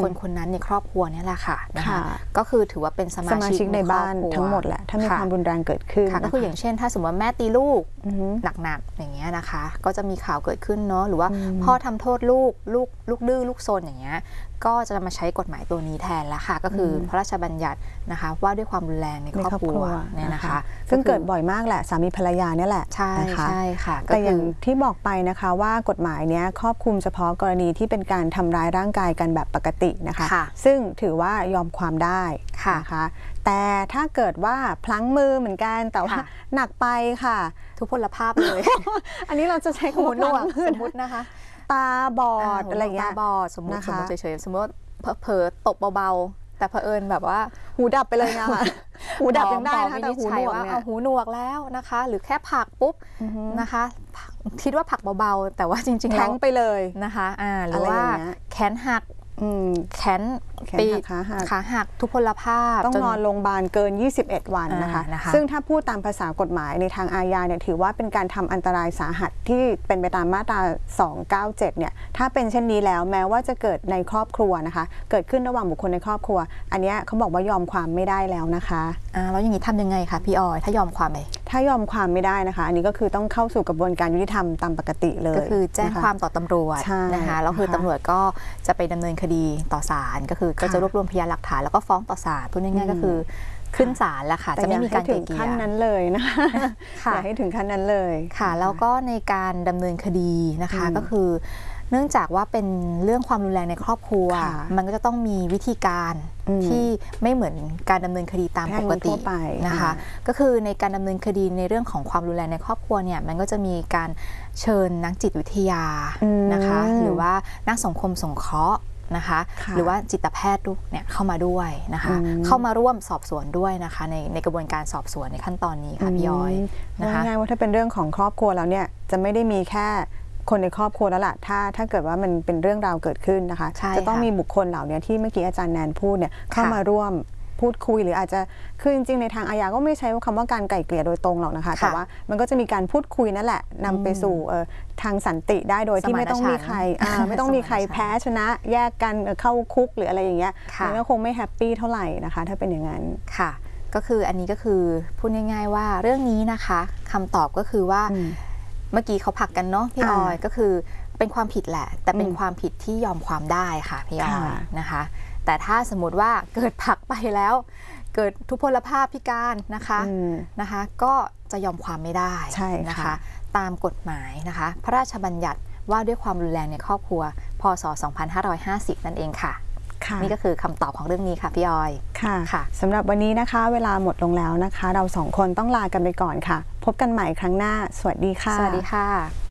คนคนนั้นในครอบครัวนี่แหละค่ะนะคะก็คือถือว่าเป็นสมาชิกในบ้านทั้งหมดแหละถ้ามีความรุนแรงเกิดขึ้นก็คืออย่างเช่นถ้าสมมติว่าแม่ตีลูกหนักๆอย่างเงี้ยนะคะก็จะมีข่าวเกิดขึ้นเนาะหรือว่าพ่อทำโทษลูกดื้อลูกซนอย่างเงี้ยก็จะมาใช้กฎหมายตัวนี้แทนแล้วค่ะก็คือพระราชบัญญัตินะคะว่าด้วยความรุนแรงในครอบครัวเนี่ยนะคะซึ่งเกิดบ่อยมากแหละสามีภรรยาเนี่ยแหละใช่ค่ะแต่อย่างที่บอกไปนะคะว่ากฎหมายเนี้ยครอบคลุมเฉพาะกรณีที่เป็นการทำร้ายร่างกายกันแบบปกตินะคะซึ่งถือว่ายอมความได้นะคะแต่ถ้าเกิดว่าพลั้งมือเหมือนกันแต่ว่าหนักไปค่ะทุพพลภาพเลยอันนี้เราจะใช้คำว่าสมมตินะคะตาบอดอะไรเงี้ยตาบอดสมมติเฉยๆสมมติเผลอตบเบาๆแต่เผอิญแบบว่าหูดับไปเลยนะคะหูดับยังได้นะแต่หูหนวกเนี่ยหูหนวกแล้วนะคะหรือแค่ผลักปุ๊บนะคะคิดว่าผลักเบาๆแต่ว่าจริงๆแล้วแข็งไปเลยนะคะหรือว่าแขนหักแขนปีขาหักทุพพลภาพต้องนอนโรงพยาบาลเกิน21 วันนะคะซึ่งถ้าพูดตามภาษากฎหมายในทางอาญาเนี่ยถือว่าเป็นการทำอันตรายสาหัสที่เป็นไปตามมาตรา297เนี่ยถ้าเป็นเช่นนี้แล้วแม้ว่าจะเกิดในครอบครัวนะคะเกิดขึ้นระหว่างบุคคลในครอบครัวอันนี้เขาบอกว่ายอมความไม่ได้แล้วนะคะแล้วอย่างนี้ทำยังไงคะพี่ออยถ้ายอมความไหมถ้ายอมความไม่ได้นะคะอันนี้ก็คือต้องเข้าสู่กระบวนการยุติธรรมตามปกติเลยก็คือแจ้งความต่อตำรวจนะคะแล้วคือตำรวจก็จะไปดำเนินคดีต่อศาลก็คือก็จะรวบรวมพยานหลักฐานแล้วก็ฟ้องต่อศาลพูดง่ายๆก็คือขึ้นศาลแล้วค่ะจะไม่มีการไกล่เกลี่ยขั้นนั้นเลยนะคะอย่าให้ถึงขั้นนั้นเลยค่ะแล้วก็ในการดำเนินคดีนะคะก็คือเนื่องจากว่าเป็นเรื่องความรุนแรงในครอบครัวมันก็จะต้องมีวิธีการที่ไม่เหมือนการดำเนินคดีตามปกตินะคะก็คือในการดำเนินคดีในเรื่องของความรุนแรงในครอบครัวเนี่ยมันก็จะมีการเชิญนักจิตวิทยานะคะหรือว่านักสังคมสงเคราะห์นะคะหรือว่าจิตแพทย์เนี่ยเข้ามาด้วยนะคะเข้ามาร่วมสอบสวนด้วยนะคะในกระบวนการสอบสวนในขั้นตอนนี้ค่ะพี่ย้อยนะคะง่ายว่าถ้าเป็นเรื่องของครอบครัวแล้วเนี่ยจะไม่ได้มีแค่คนในครอบครัวแล้วล่ะถ้าเกิดว่ามันเป็นเรื่องราวเกิดขึ้นนะคะจะต้องมีบุคคลเหล่านี้ที่เมื่อกี้อาจารย์แนนพูดเนี่ยเข้ามาร่วมพูดคุยหรืออาจจะคือจริงๆในทางอาญาก็ไม่ใช้คำว่าการไกล่เกลี่ยโดยตรงหรอกนะคะแต่ว่ามันก็จะมีการพูดคุยนั่นแหละนำไปสู่ทางสันติได้โดยที่ไม่ต้องมีใครไม่ต้องมีใครแพ้ชนะแยกกันเข้าคุกหรืออะไรอย่างเงี้ยมันก็คงไม่แฮปปี้เท่าไหร่นะคะถ้าเป็นอย่างนั้นค่ะก็คืออันนี้ก็คือพูดง่ายๆว่าเรื่องนี้นะคะคำตอบก็คือว่าเมื่อกี้เขาผลักกันเนาะพี่ออยก็คือเป็นความผิดแหละแต่เป็นความผิดที่ยอมความได้ค่ะพี่ออยนะคะแต่ถ้าสมมติว่าเกิดผลักไปแล้วเกิดทุพพลภาพพิการนะคะก็จะยอมความไม่ได้นะคะตามกฎหมายนะคะพระราชบัญญัติว่าด้วยความรุนแรงในครอบครัวพ.ศ. 2550นั่นเองค่ะนี่ก็คือคำตอบของเรื่องนี้ค่ะพี่ออยค่ะสำหรับวันนี้นะคะเวลาหมดลงแล้วนะคะเราสองคนต้องลากันไปก่อนค่ะพบกันใหม่ครั้งหน้าสวัสดีค่ะสวัสดีค่ะ